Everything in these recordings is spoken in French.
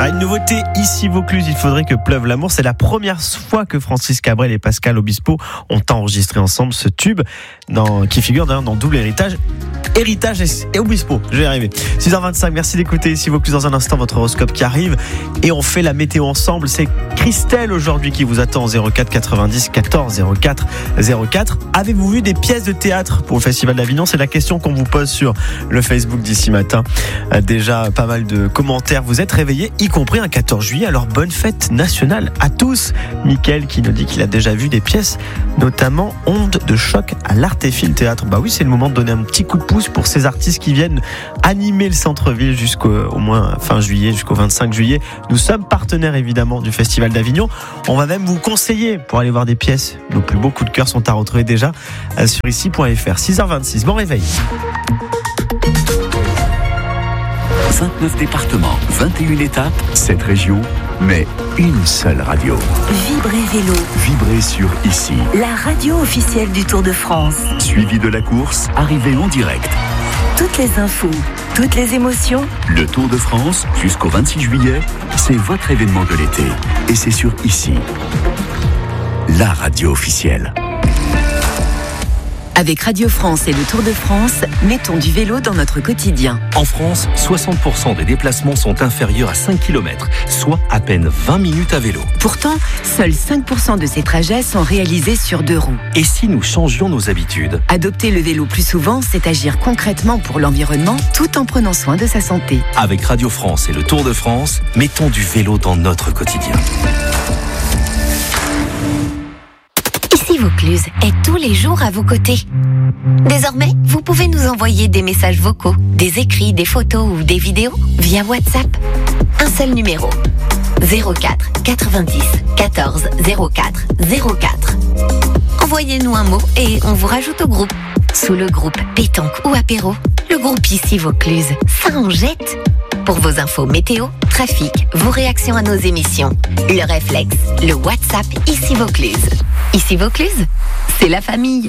Une nouveauté ici Vaucluse, il faudrait que pleuve l'amour. C'est la première fois que Francis Cabrel et Pascal Obispo ont enregistré ensemble ce tube qui figure d'ailleurs dans Double Héritage. Héritage et Obispo, je vais y arriver. 6h25, merci d'écouter ici Vaucluse. Dans un instant, votre horoscope qui arrive et on fait la météo ensemble. C'est Christelle aujourd'hui qui vous attend au 04 90 14 04 04. Avez-vous vu des pièces de théâtre pour le Festival d'Avignon? C'est la question qu'on vous pose sur le Facebook d'ici matin. Déjà pas mal de commentaires. Vous êtes réveillés, y compris un 14 juillet. Alors bonne fête nationale à tous. Mickaël qui nous dit qu'il a déjà vu des pièces, notamment Onde de choc à l'Artéfil Théâtre. Bah oui, c'est le moment de donner un petit coup de pouce pour ces artistes qui viennent animer le centre-ville jusqu'au moins fin juillet, jusqu'au 25 juillet. Nous sommes partenaires évidemment du Festival d'Avignon. On va même vous conseiller pour aller voir des pièces. Nos plus beaux coups de cœur sont à retrouver déjà sur ici.fr. 6h26, bon réveil. 29 départements, 21 étapes, 7 régions, mais une seule radio. Vibrez Vélo. Vibrez sur Ici. La radio officielle du Tour de France. Suivi de la course, arrivée en direct. Toutes les infos, toutes les émotions. Le Tour de France, jusqu'au 26 juillet, c'est votre événement de l'été. Et c'est sur Ici. La radio officielle. Avec Radio France et le Tour de France, mettons du vélo dans notre quotidien. En France, 60% des déplacements sont inférieurs à 5 km, soit à peine 20 minutes à vélo. Pourtant, seuls 5% de ces trajets sont réalisés sur 2 roues. Et si nous changions nos habitudes? Adopter le vélo plus souvent, c'est agir concrètement pour l'environnement tout en prenant soin de sa santé. Avec Radio France et le Tour de France, mettons du vélo dans notre quotidien. Ici Vaucluse est tous les jours à vos côtés. Désormais, vous pouvez nous envoyer des messages vocaux, des écrits, des photos ou des vidéos via WhatsApp. Un seul numéro. 04 90 14 04 04. Envoyez-nous un mot et on vous rajoute au groupe. Sous le groupe pétanque ou apéro, le groupe Ici Vaucluse, ça en jette. Pour vos infos météo, trafic, vos réactions à nos émissions, le réflexe, le WhatsApp Ici Vaucluse. Ici Vaucluse, c'est la famille.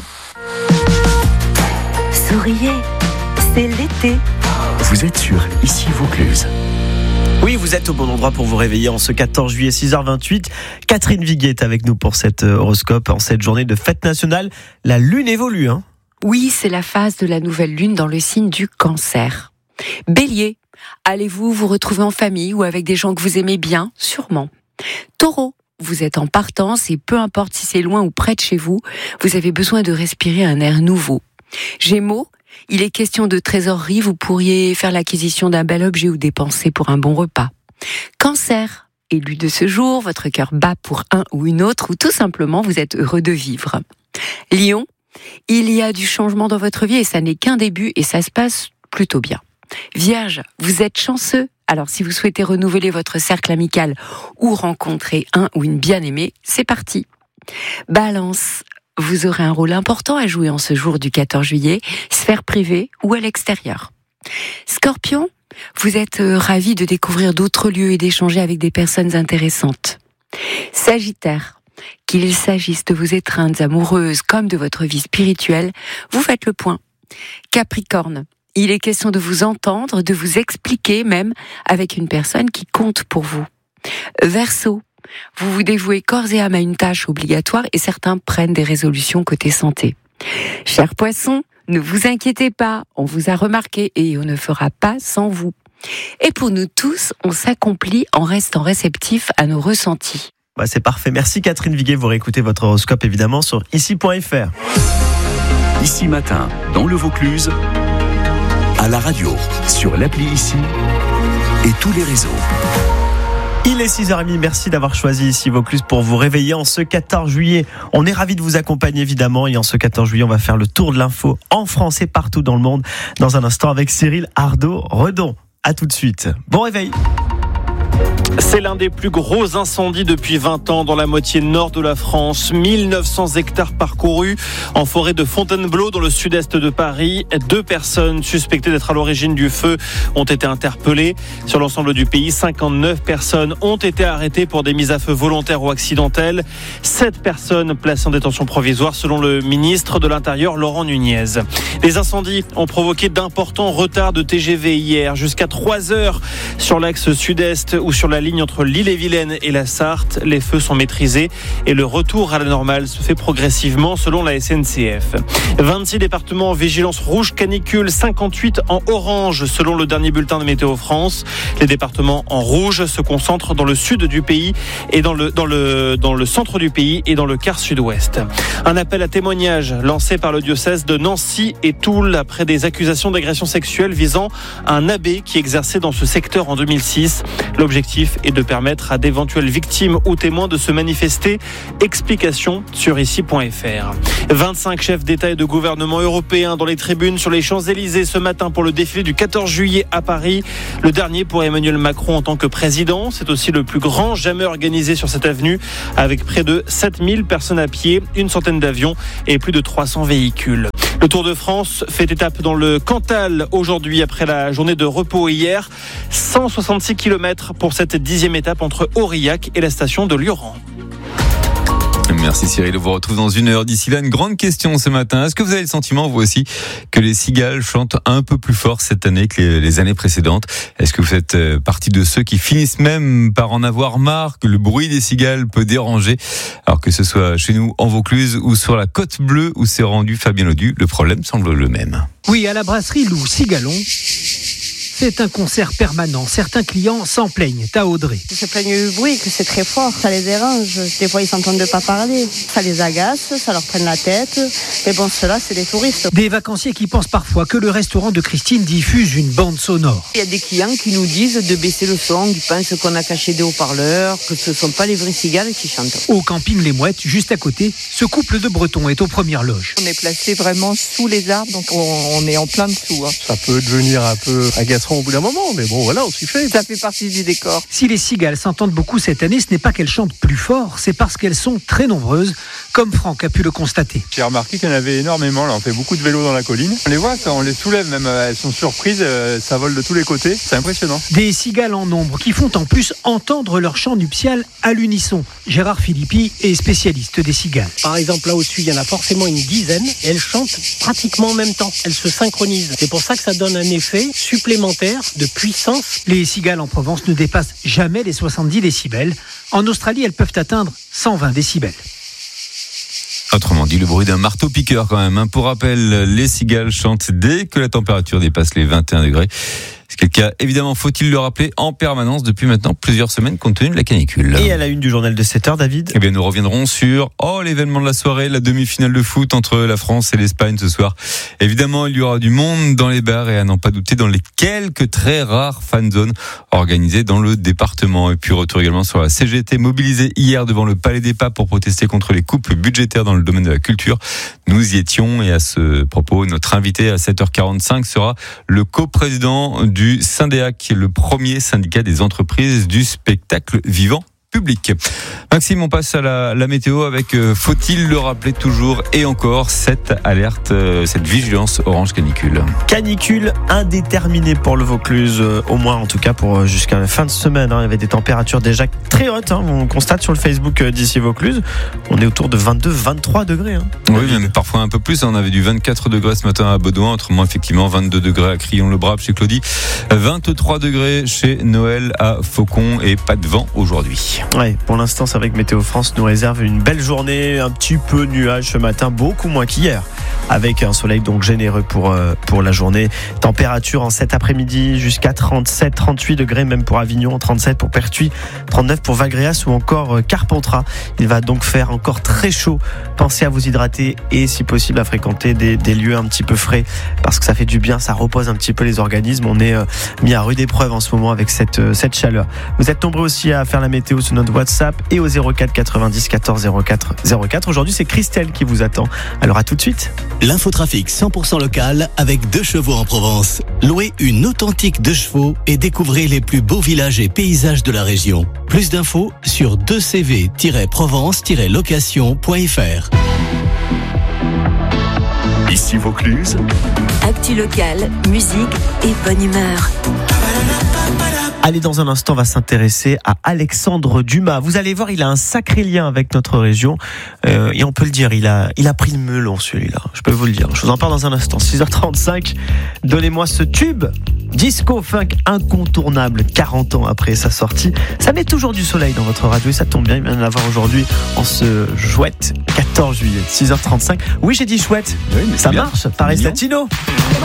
Souriez, c'est l'été. Vous êtes sur Ici Vaucluse. Oui, vous êtes au bon endroit pour vous réveiller en ce 14 juillet 6h28. Catherine Viguet est avec nous pour cet horoscope en cette journée de fête nationale. La lune évolue, hein? Oui, c'est la phase de la nouvelle lune dans le signe du Cancer. Bélier, allez-vous vous retrouver en famille ou avec des gens que vous aimez bien? Sûrement. Taureau, vous êtes en partance et peu importe si c'est loin ou près de chez vous, vous avez besoin de respirer un air nouveau. Gémeaux, il est question de trésorerie, vous pourriez faire l'acquisition d'un bel objet ou dépenser pour un bon repas. Cancer, élu de ce jour, votre cœur bat pour un ou une autre ou tout simplement vous êtes heureux de vivre. Lion, il y a du changement dans votre vie et ça n'est qu'un début et ça se passe plutôt bien. Vierge, vous êtes chanceux. Alors si vous souhaitez renouveler votre cercle amical ou rencontrer un ou une bien-aimée, c'est parti. Balance, vous aurez un rôle important à jouer en ce jour du 14 juillet, sphère privée ou à l'extérieur. Scorpion, vous êtes ravi de découvrir d'autres lieux et d'échanger avec des personnes intéressantes. Sagittaire, qu'il s'agisse de vos étreintes amoureuses comme de votre vie spirituelle, vous faites le point. Capricorne, il est question de vous entendre, de vous expliquer même avec une personne qui compte pour vous. Verseau, vous vous dévouez corps et âme à une tâche obligatoire et certains prennent des résolutions côté santé. Chers poissons, ne vous inquiétez pas, on vous a remarqué et on ne fera pas sans vous. Et pour nous tous, on s'accomplit en restant réceptif à nos ressentis. Bah c'est parfait. Merci Catherine Viguet. Vous réécoutez votre horoscope évidemment sur ici.fr. Ici matin, dans le Vaucluse, à la radio, sur l'appli Ici et tous les réseaux. Il est 6h30, merci d'avoir choisi Ici Vaucluse pour vous réveiller en ce 14 juillet. On est ravis de vous accompagner évidemment et en ce 14 juillet, on va faire le tour de l'info en France et partout dans le monde dans un instant avec Cyril Ardo-Redon. À tout de suite. Bon réveil. C'est l'un des plus gros incendies depuis 20 ans dans la moitié nord de la France. 1900 hectares parcourus en forêt de Fontainebleau dans le sud-est de Paris. 2 personnes suspectées d'être à l'origine du feu ont été interpellées. Sur l'ensemble du pays, 59 personnes ont été arrêtées pour des mises à feu volontaires ou accidentelles. 7 personnes placées en détention provisoire selon le ministre de l'Intérieur Laurent Nunez. Les incendies ont provoqué d'importants retards de TGV hier, jusqu'à 3 heures sur l'axe sud-est ou sur la la ligne entre l'Ille-et-Vilaine et la Sarthe. Les feux sont maîtrisés et le retour à la normale se fait progressivement selon la SNCF. 26 départements en vigilance rouge canicule, 58 en orange selon le dernier bulletin de Météo France. Les départements en rouge se concentrent dans le sud du pays et dans le centre du pays et dans le quart sud-ouest. Un appel à témoignage lancé par le diocèse de Nancy et Toul après des accusations d'agression sexuelle visant un abbé qui exerçait dans ce secteur en 2006. L'objectif est de permettre à d'éventuelles victimes ou témoins de se manifester. Explication sur ici.fr. 25 chefs d'État et de gouvernement européens dans les tribunes sur les Champs-Élysées ce matin pour le défilé du 14 juillet à Paris. Le dernier pour Emmanuel Macron en tant que président. C'est aussi le plus grand jamais organisé sur cette avenue avec près de 7000 personnes à pied, une centaine d'avions et plus de 300 véhicules. Le Tour de France fait étape dans le Cantal aujourd'hui après la journée de repos hier. 166 km pour cette 10e étape entre Aurillac et la station de Lioran. Merci Cyril, on vous retrouve dans une heure. D'ici là, une grande question ce matin. Est-ce que vous avez le sentiment, vous aussi, que les cigales chantent un peu plus fort cette année que les années précédentes ? Est-ce que vous faites partie de ceux qui finissent même par en avoir marre, que le bruit des cigales peut déranger ? Alors que ce soit chez nous, en Vaucluse, ou sur la Côte Bleue, où s'est rendu Fabien Ledu, le problème semble le même. Oui, à la brasserie Loup Cigalon, c'est un concert permanent. Certains clients s'en plaignent. À Audrey. Ils se plaignent du bruit, que c'est très fort. Ça les dérange. Des fois, ils s'entendent pas parler. Ça les agace, ça leur prenne la tête. Mais bon, ceux-là, c'est des touristes. Des vacanciers qui pensent parfois que le restaurant de Christine diffuse une bande sonore. Il y a des clients qui nous disent de baisser le son. Ils pensent qu'on a caché des haut-parleurs, que ce ne sont pas les vraies cigales qui chantent. Au camping Les Mouettes, juste à côté, ce couple de Bretons est aux premières loges. On est placé vraiment sous les arbres, donc on est en plein dessous. Ça peut devenir un peu agaçant au bout d'un moment, mais bon, voilà, on s'y fait. Ça fait partie du décor. Si les cigales s'entendent beaucoup cette année, ce n'est pas qu'elles chantent plus fort, c'est parce qu'elles sont très nombreuses, comme Franck a pu le constater. J'ai remarqué qu'il y en avait énormément, là, on fait beaucoup de vélo dans la colline. On les voit, on les soulève même, elles sont surprises, ça vole de tous les côtés, c'est impressionnant. Des cigales en nombre qui font en plus entendre leur chant nuptial à l'unisson. Gérard Philippi est spécialiste des cigales. Par exemple, là au-dessus, il y en a forcément une dizaine, et elles chantent pratiquement en même temps. Elles se synchronisent. C'est pour ça que ça donne un effet supplémentaire de puissance. Les cigales en Provence ne dépassent jamais les 70 décibels. En Australie, elles peuvent atteindre 120 décibels. Autrement dit, le bruit d'un marteau-piqueur quand même. Pour rappel, les cigales chantent dès que la température dépasse les 21 degrés. C'est le cas, évidemment, faut-il le rappeler, en permanence depuis maintenant plusieurs semaines compte tenu de la canicule. Et à la une du journal de 7h, David ? Eh bien, nous reviendrons sur l'événement de la soirée, la demi-finale de foot entre la France et l'Espagne ce soir. Évidemment, il y aura du monde dans les bars et à n'en pas douter dans les quelques très rares fan zones organisées dans le département. Et puis retour également sur la CGT mobilisée hier devant le Palais des Papes pour protester contre les coupes budgétaires dans le domaine de la culture. Nous y étions et à ce propos, notre invité à 7h45 sera le coprésident du Syndéac, le premier syndicat des entreprises du spectacle vivant public. Maxime, on passe à la météo avec, faut-il le rappeler toujours et encore, cette alerte, cette vigilance orange canicule. Canicule indéterminée pour le Vaucluse, au moins en tout cas pour jusqu'à la fin de semaine. Il y avait des températures déjà très hautes. On constate sur le Facebook d'ici Vaucluse, on est autour de 22-23 degrés. Oui, même parfois un peu plus. On avait du 24 degrés ce matin à Baudouin, autrement effectivement 22 degrés à Crillon-le-Brave chez Claudie, 23 degrés chez Noël à Faucon et pas de vent aujourd'hui. Ouais, pour l'instant, c'est vrai que Météo France nous réserve une belle journée, un petit peu nuage ce matin, beaucoup moins qu'hier, avec un soleil donc généreux pour la journée. Température en cet après-midi jusqu'à 37-38 degrés, même pour Avignon, 37 pour Pertuis, 39 pour Vagréas ou encore Carpentras. Il va donc faire encore très chaud. Pensez à vous hydrater et si possible à fréquenter des lieux un petit peu frais parce que ça fait du bien, ça repose un petit peu les organismes. On est mis à rude épreuve en ce moment avec cette chaleur. Vous êtes nombreux aussi à faire la météo sur notre WhatsApp et au 04 90 14 04 04. Aujourd'hui, c'est Christelle qui vous attend. Alors à tout de suite. L'infotrafic 100% local avec 2 chevaux en Provence. Louez une authentique 2 chevaux et découvrez les plus beaux villages et paysages de la région. Plus d'infos sur 2cv-provence-location.fr. Ici Vaucluse. Actu local, musique et bonne humeur. Allez, dans un instant, on va s'intéresser à Alexandre Dumas. Vous allez voir, il a un sacré lien avec notre région. Et on peut le dire, il a pris le melon, celui-là. Je peux vous le dire. Je vous en parle dans un instant. 6h35. Donnez-moi ce tube. Disco funk incontournable 40 ans après sa sortie. Ça met toujours du soleil dans votre radio et ça tombe bien, il vient de l'avoir aujourd'hui en ce chouette 14 juillet. 6h35. Oui, j'ai dit chouette. Oui, mais ça bien. marche. Paris Latino.